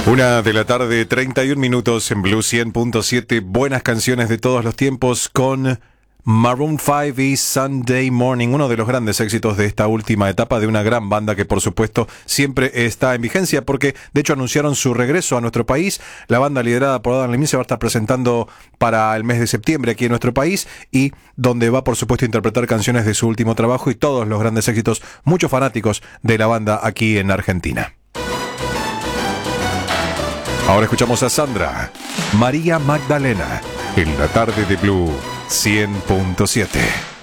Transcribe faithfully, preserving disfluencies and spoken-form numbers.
Una de la tarde, treinta y un minutos en Blue cien punto siete. Buenas canciones de todos los tiempos con Maroon cinco y Sunday Morning, uno de los grandes éxitos de esta última etapa de una gran banda que por supuesto siempre está en vigencia porque de hecho anunciaron su regreso a nuestro país. La banda liderada por Adam Levine se va a estar presentando para el mes de septiembre aquí en nuestro país y donde va por supuesto a interpretar canciones de su último trabajo y todos los grandes éxitos, muchos fanáticos de la banda aquí en Argentina. Ahora escuchamos a Sandra, María Magdalena, en la tarde de Blue cien punto siete.